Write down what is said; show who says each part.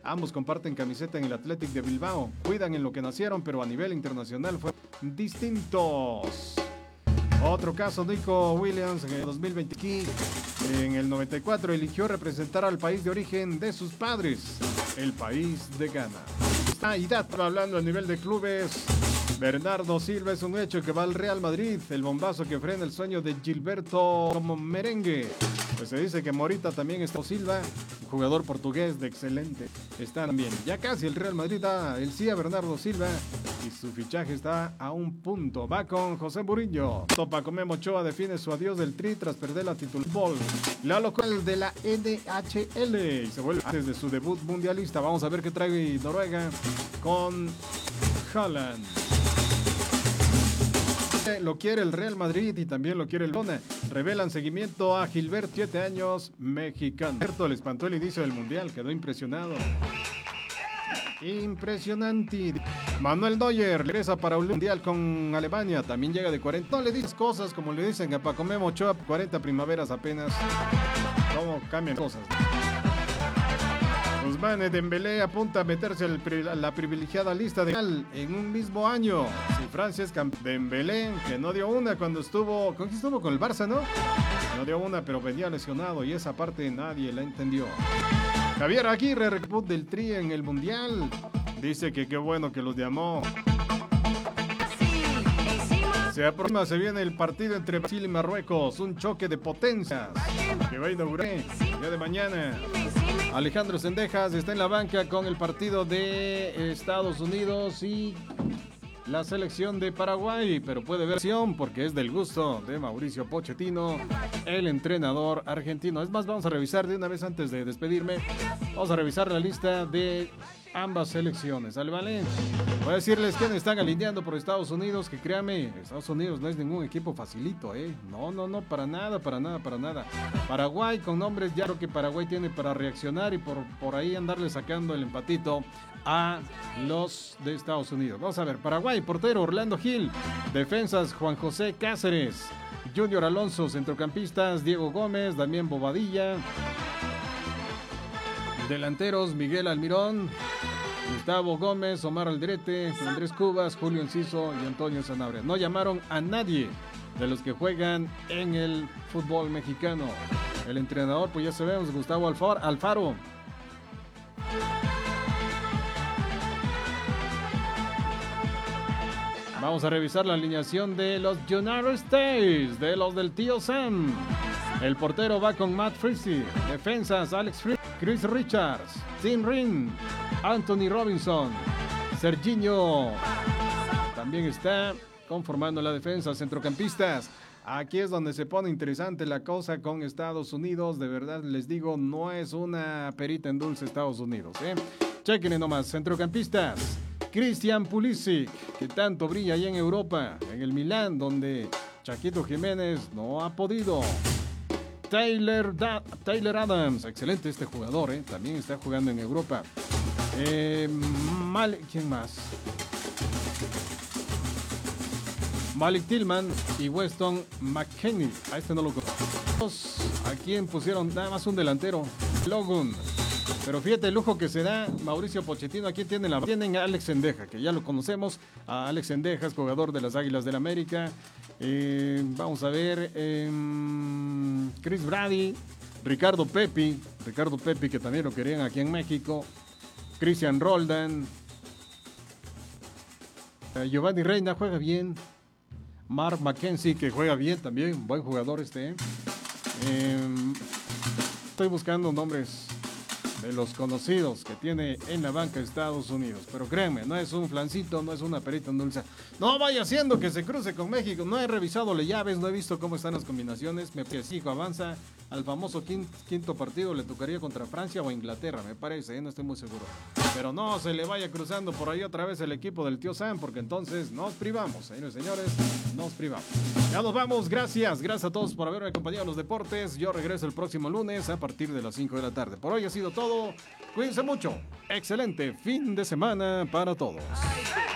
Speaker 1: Ambos comparten camiseta en el Athletic de Bilbao. Cuidan en lo que nacieron, pero a nivel internacional fueron distintos. Otro caso, Nico Williams en el 2020. En el 94 eligió representar al país de origen de sus padres, el país de Ghana. Y hablando a nivel de clubes, Bernardo Silva es un hecho que va al Real Madrid, el bombazo que frena el sueño de Gilberto como merengue. Pues se dice que Morita también está Silva, jugador portugués de excelente. Está también, ya casi el Real Madrid da el sí a Bernardo Silva y su fichaje está a un punto. Va con José Murillo. Paco Memo Ochoa define su adiós del Tri tras perder la titular. La local de la NHL y se vuelve antes de su debut mundialista. Vamos a ver qué trae Noruega con Haaland. Lo quiere el Real Madrid y también lo quiere el Barcelona. Revelan seguimiento a Gilberto, 7 años, mexicano. Gilberto le espantó el inicio del mundial, quedó impresionado. Impresionante. Manuel Neuer regresa para un mundial con Alemania, también llega de 40. No le dices cosas como le dicen a Paco Memo Ochoa, 40 primaveras apenas. ¿Cómo cambian cosas? Ousmane Dembélé apunta a meterse a la privilegiada lista de en un mismo año. Si Francia es campeón, Dembélé, que no dio una cuando estuvo con el Barça, ¿no? No dio una, pero venía lesionado y esa parte nadie la entendió. Javier Aguirre, reboot del Tri en el Mundial. Dice que qué bueno que los llamó. Se viene el partido entre Brasil y Marruecos, un choque de potencias que va a inaugurar el día de mañana. Alejandro Sendejas está en la banca con el partido de Estados Unidos y la selección de Paraguay, pero puede ver acción porque es del gusto de Mauricio Pochettino, el entrenador argentino. Es más, vamos a revisar de una vez antes de despedirme, vamos a revisar la lista de ambas selecciones. Al Valencia, voy a decirles quiénes están alineando por Estados Unidos, que créame, Estados Unidos no es ningún equipo facilito, no, para nada. Paraguay con nombres, ya creo que Paraguay tiene para reaccionar y por ahí andarle sacando el empatito a los de Estados Unidos. Vamos a ver, Paraguay, portero Orlando Gil, defensas Juan José Cáceres, Junior Alonso, centrocampistas Diego Gómez, Damián Bobadilla, delanteros Miguel Almirón, Gustavo Gómez, Omar Aldrete, Andrés Cubas, Julio Enciso y Antonio Sanabria. No llamaron a nadie de los que juegan en el fútbol mexicano. El entrenador, pues ya sabemos, Gustavo Alfaro. Vamos a revisar la alineación de los United States, de los del tío Sam. El portero va con Matt Freese, defensas Alex Free, Chris Richards, Tim Ring, Anthony Robinson, Serginho. También está conformando la defensa, centrocampistas. Aquí es donde se pone interesante la cosa con Estados Unidos. De verdad les digo, no es una perita en dulce Estados Unidos. Chequen nomás, centrocampistas. Christian Pulisic, que tanto brilla allá en Europa, en el Milán, donde Chaquito Jiménez no ha podido. Tyler Adams, excelente este jugador, también está jugando en Europa. ¿Quién más? Malik Tillman y Weston McKennie. A este no lo conozco. ¿A quién pusieron? Nada más un delantero, Logan. Pero fíjate el lujo que se da Mauricio Pochettino. Aquí tienen a Alex Sendeja, que ya lo conocemos. A Alex Sendejas, jugador de las Águilas del América. Vamos a ver. Chris Brady, Ricardo Pepi, que también lo querían aquí en México. Christian Roldan. Giovanni Reina juega bien. Mark McKenzie, que juega bien también. Buen jugador este. Estoy buscando nombres de los conocidos que tiene en la banca de Estados Unidos, pero créanme, no es un flancito, no es una perita en dulce. No vaya haciendo que se cruce con México. No he revisado las llaves, no he visto cómo están las combinaciones. Me parece que avanza al famoso quinto partido, le tocaría contra Francia o Inglaterra, me parece, no estoy muy seguro. Pero no se le vaya cruzando por ahí otra vez el equipo del tío Sam, porque entonces nos privamos, señores y señores, nos privamos. Ya nos vamos, gracias a todos por haberme acompañado en los deportes. Yo regreso el próximo lunes a partir de las 5 de la tarde. Por hoy ha sido todo, cuídense mucho, excelente fin de semana para todos.